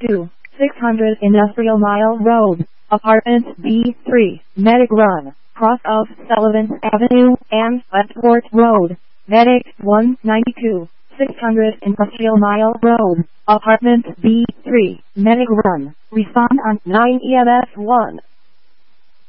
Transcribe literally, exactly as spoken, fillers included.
two, six hundred Industrial Mile Road, Apartment B three, Medic Run, cross of Sullivan Avenue and Westport Road. Medic one ninety-two, six hundred Industrial Mile Road, Apartment B three, Medic Run. Respond on nine E M S one.